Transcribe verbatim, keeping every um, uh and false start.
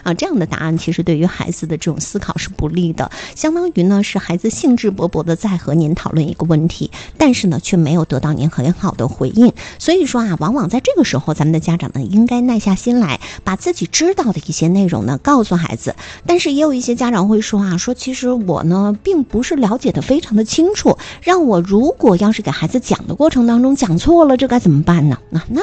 啊，这样的答案其实对于孩子的这种思考是不利的，相当于呢是孩子兴致勃勃的在和您讨论一个问题，但是呢却没有得到您很好的回应。所以说啊，往往在这个时候，咱们的家长呢应该耐下心来，把自己知道的一些内容呢告诉孩子。但是也有一些家长会说啊，说其实我呢并不是了解的非常的清楚，让我如果要是给孩子讲的过程当中讲错了，这该怎么办呢？啊，那